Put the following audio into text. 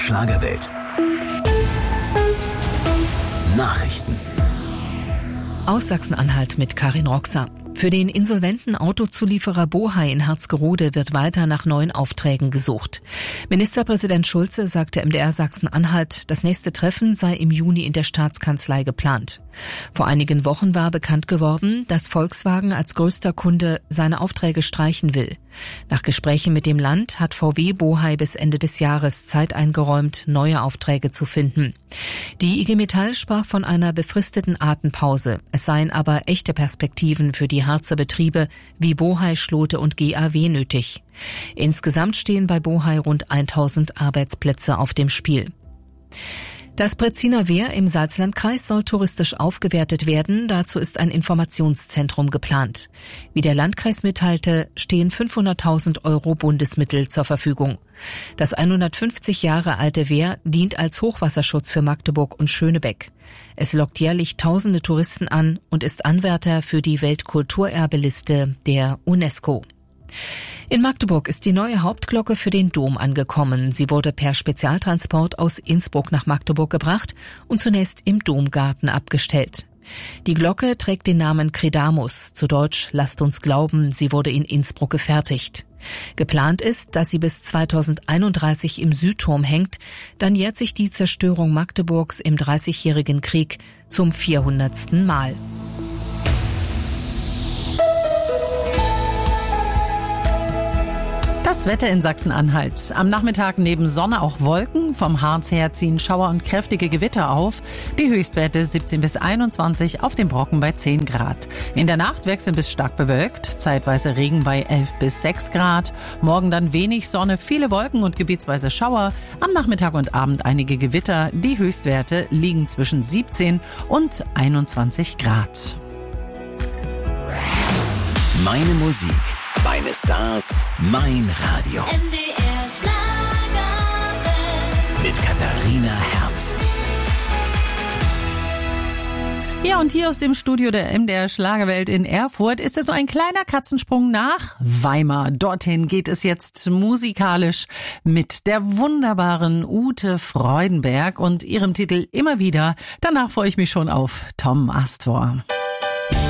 Schlagerwelt. Nachrichten. Aus Sachsen-Anhalt mit Karin Roxer. Für den insolventen Autozulieferer Bohai in Harzgerode wird weiter nach neuen Aufträgen gesucht. Ministerpräsident Schulze sagte MDR Sachsen-Anhalt, das nächste Treffen sei im Juni in der Staatskanzlei geplant. Vor einigen Wochen war bekannt geworden, dass Volkswagen als größter Kunde seine Aufträge streichen will. Nach Gesprächen mit dem Land hat VW Bohai bis Ende des Jahres Zeit eingeräumt, neue Aufträge zu finden. Die IG Metall sprach von einer befristeten Atempause. Es seien aber echte Perspektiven für die Harzer Betriebe wie Bohai, Schlote und GAW nötig. Insgesamt stehen bei Bohai rund 1000 Arbeitsplätze auf dem Spiel. Das Breziner Wehr im Salzlandkreis soll touristisch aufgewertet werden. Dazu ist ein Informationszentrum geplant. Wie der Landkreis mitteilte, stehen 500.000 € Bundesmittel zur Verfügung. Das 150 Jahre alte Wehr dient als Hochwasserschutz für Magdeburg und Schönebeck. Es lockt jährlich tausende Touristen an und ist Anwärter für die Weltkulturerbeliste der UNESCO. In Magdeburg ist die neue Hauptglocke für den Dom angekommen. Sie wurde per Spezialtransport aus Innsbruck nach Magdeburg gebracht und zunächst im Domgarten abgestellt. Die Glocke trägt den Namen Credamus, zu Deutsch Lasst uns glauben, sie wurde in Innsbruck gefertigt. Geplant ist, dass sie bis 2031 im Südturm hängt, dann jährt sich die Zerstörung Magdeburgs im Dreißigjährigen Krieg zum 400. Mal. Das Wetter in Sachsen-Anhalt. Am Nachmittag neben Sonne auch Wolken. Vom Harz her ziehen Schauer und kräftige Gewitter auf. Die Höchstwerte 17 bis 21, auf dem Brocken bei 10 Grad. In der Nacht wechseln bis stark bewölkt. Zeitweise Regen bei 11 bis 6 Grad. Morgen dann wenig Sonne, viele Wolken und gebietsweise Schauer. Am Nachmittag und Abend einige Gewitter. Die Höchstwerte liegen zwischen 17 und 21 Grad. Meine Musik, meine Stars, mein Radio. MDR Schlagerwelt. Mit Katharina Herz. Ja, und hier aus dem Studio der MDR Schlagerwelt in Erfurt ist es nur ein kleiner Katzensprung nach Weimar. Dorthin geht es jetzt musikalisch mit der wunderbaren Ute Freudenberg und ihrem Titel Immer wieder. Danach freue ich mich schon auf Tom Astor.